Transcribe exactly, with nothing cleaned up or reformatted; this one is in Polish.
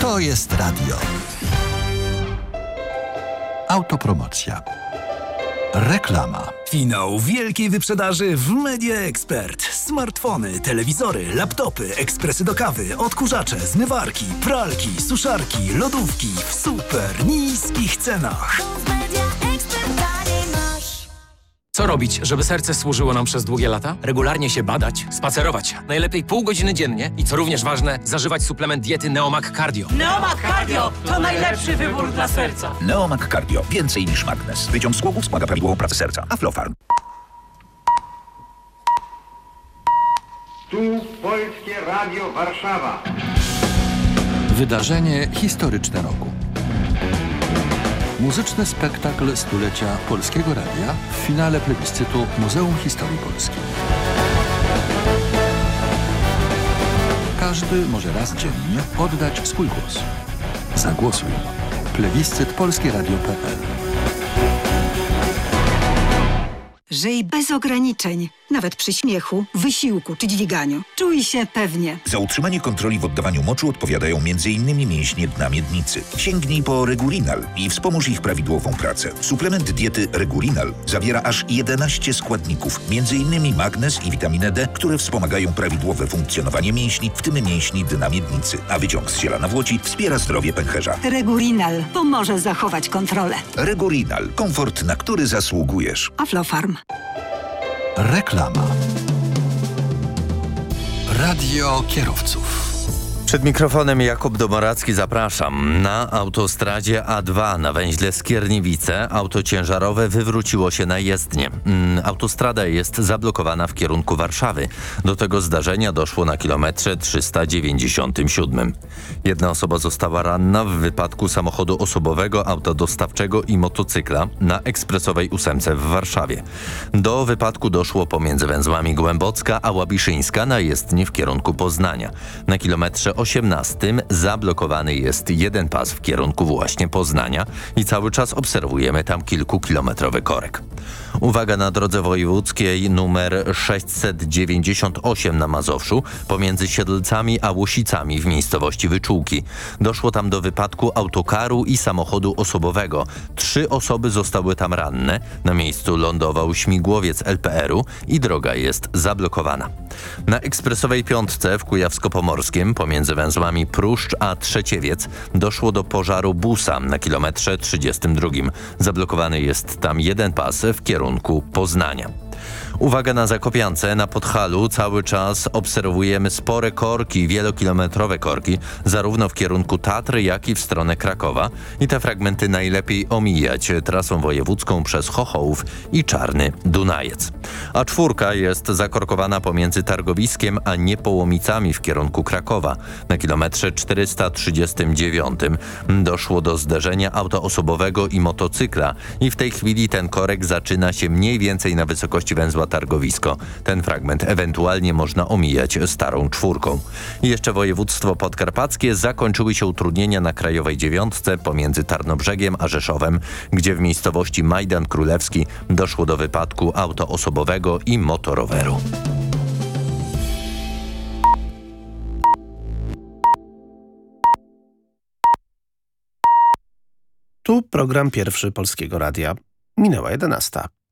To jest radio. Autopromocja. Reklama. Finał wielkiej wyprzedaży w Media Expert. Smartfony, telewizory, laptopy, ekspresy do kawy, odkurzacze, zmywarki, pralki, suszarki, lodówki w super niskich cenach. Co robić, żeby serce służyło nam przez długie lata? Regularnie się badać, spacerować. Najlepiej pół godziny dziennie i co również ważne, zażywać suplement diety Neomag Cardio. Neomag Cardio to najlepszy wybór dla serca. Neomag Cardio. Więcej niż magnes. Wyciąg z głowów wspomaga prawidłową pracę serca. Aflofarm. Tu Polskie Radio Warszawa. Wydarzenie historyczne roku. Muzyczny spektakl stulecia Polskiego Radia w finale plebiscytu Muzeum Historii Polski. Każdy może raz dziennie oddać swój głos. Zagłosuj. Plebiscyt polskieradio kropka pe el. Żyj bez ograniczeń, nawet przy śmiechu, wysiłku czy dźwiganiu. Czuj się pewnie. Za utrzymanie kontroli w oddawaniu moczu odpowiadają między innymi mięśnie dna miednicy. Sięgnij po Regulinal i wspomóż ich prawidłową pracę. Suplement diety Regulinal zawiera aż jedenaście składników, między innymi magnez i witaminę D, które wspomagają prawidłowe funkcjonowanie mięśni, w tym mięśni dna miednicy. A wyciąg z ziela nawłoci wspiera zdrowie pęcherza. Regulinal pomoże zachować kontrolę. Regulinal. Komfort, na który zasługujesz. Aflofarm. Reklama. Radio kierowców. Przed mikrofonem Jakub Domoracki, zapraszam. Na autostradzie A dwa na węźle Skierniewice auto ciężarowe wywróciło się na jezdnię. Autostrada jest zablokowana w kierunku Warszawy. Do tego zdarzenia doszło na kilometrze trzysta dziewięćdziesiątym siódmym. Jedna osoba została ranna w wypadku samochodu osobowego, auta dostawczego i motocykla na ekspresowej ósemce w Warszawie. Do wypadku doszło pomiędzy węzłami Głębocka a Łabiszyńska na jezdni w kierunku Poznania. Na kilometrze osiemnastym zablokowany jest jeden pas w kierunku właśnie Poznania i cały czas obserwujemy tam kilkukilometrowy korek. Uwaga, na drodze wojewódzkiej numer sześćset dziewięćdziesiąt osiem na Mazowszu pomiędzy Siedlcami a Łosicami w miejscowości Wyczółki. Doszło tam do wypadku autokaru i samochodu osobowego. Trzy osoby zostały tam ranne. Na miejscu lądował śmigłowiec el pe eru i droga jest zablokowana. Na ekspresowej piątce w Kujawsko-Pomorskim pomiędzy węzłami Pruszcz a Trzeciewiec doszło do pożaru busa na kilometrze trzydziestym drugim. Zablokowany jest tam jeden pas w kierunku Poznania. Uwaga, na Zakopiance, na Podhalu cały czas obserwujemy spore korki, wielokilometrowe korki, zarówno w kierunku Tatry, jak i w stronę Krakowa. I te fragmenty najlepiej omijać trasą wojewódzką przez Chochołów i Czarny Dunajec. A czwórka jest zakorkowana pomiędzy Targowiskiem a Niepołomicami w kierunku Krakowa. Na kilometrze czterysta trzydziestym dziewiątym doszło do zderzenia auta osobowego i motocykla i w tej chwili ten korek zaczyna się mniej więcej na wysokości węzła Targowisko. Ten fragment ewentualnie można omijać starą czwórką. I jeszcze województwo podkarpackie. Zakończyły się utrudnienia na Krajowej Dziewiątce pomiędzy Tarnobrzegiem a Rzeszowem, gdzie w miejscowości Majdan Królewski doszło do wypadku auta osobowego i motoroweru. Tu program pierwszy Polskiego Radia. Minęła jedenasta.